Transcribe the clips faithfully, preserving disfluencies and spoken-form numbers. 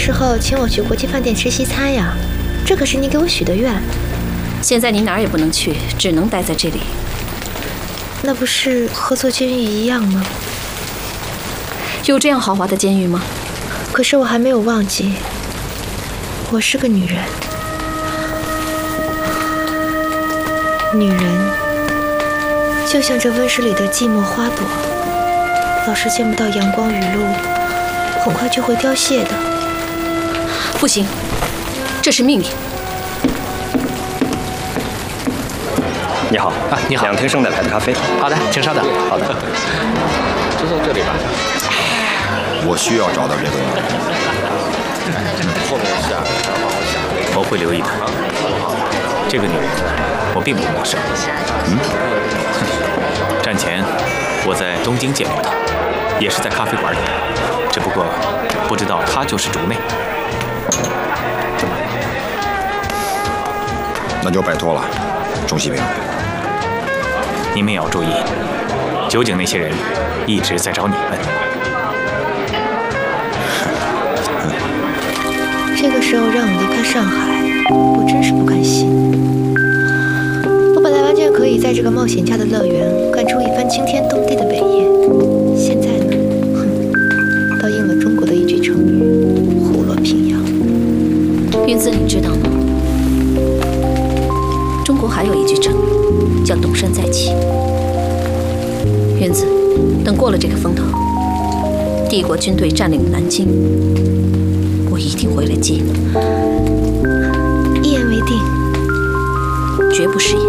时候请我去国际饭店吃西餐呀，这可是你给我许的愿。 现在你哪儿也不能去，只能待在这里。 那不是和做监狱一样吗？ 有这样豪华的监狱吗？ 可是我还没有忘记，我是个女人。女人就像这温室里的寂寞花朵，老是见不到阳光雨露，很快就会凋谢的。 不行，这是命令。 你好啊，你好， 两听生奶牌的咖啡。 好的，请稍等。 好的， 就坐这里吧。 我需要找到这个女人。 后面下， 我会留意的。这个女人，我并不陌生。嗯，战前我在东京见过她，也是在咖啡馆里，只不过不知道她就是竹内。 那就拜托了，钟西平。 你们也要注意，酒井那些人一直在找你们。 这个时候让我离开上海，我真是不甘心。我本来完全可以在这个冒险家的乐园干出一番惊天动地的伟业，现在呢，哼，倒应了中国的一句成语“虎落平阳”。 云子，你知道吗？中国还有一句成语叫“东山再起”。云子，等过了这个风头，帝国军队占领了南京，我一定回来接你。 一言为定， 绝不食言。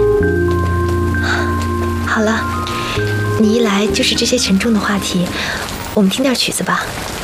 好了，你一来就是这些沉重的话题，我们听点曲子吧。